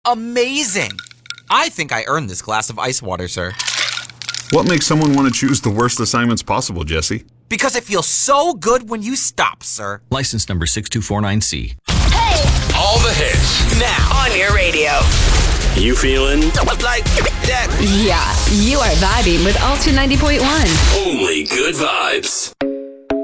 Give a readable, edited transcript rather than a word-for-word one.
Amazing! I think I earned this glass of ice water, sir. What makes someone want to choose the worst assignments possible, Jesse? Because it feels so good when you stop, sir. License number 6249C. Hey! All the hits. Now on your radio. You feeling like that? Yeah, you are vibing with Ultra 90.1. Only good vibes.